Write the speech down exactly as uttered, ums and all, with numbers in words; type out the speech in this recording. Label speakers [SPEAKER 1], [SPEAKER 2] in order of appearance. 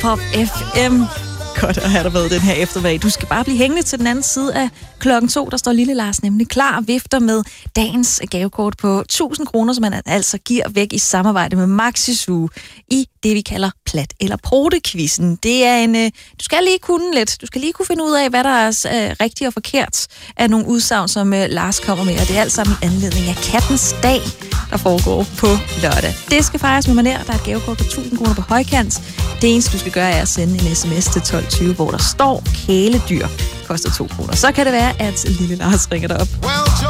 [SPEAKER 1] Pop F M. Godt at have dig med den her eftermiddag. Du skal bare blive hængende til den anden side af klokken to. Der står Lille Lars nemlig klar og vifter med dagens gavekort på tusind kroner, som man altså giver væk i samarbejde med Maxisug i det, vi kalder plat- eller prote-quizzen. Det er en... Du skal lige kunne lidt. Du skal lige kunne finde ud af, hvad der er uh, rigtigt og forkert af nogle udsagn, som uh, Lars kommer med. Og det er alt sammen i anledning af kattens dag, der foregår på lørdag. Det skal fejres med manér. Der er et gavekort på tusind kroner på højkant. Det eneste, du skal gøre, er at sende en sms til tolv tyve, hvor der står kæledyr. Koster to kroner. Så kan det være, at Lille Lars ringer dig op.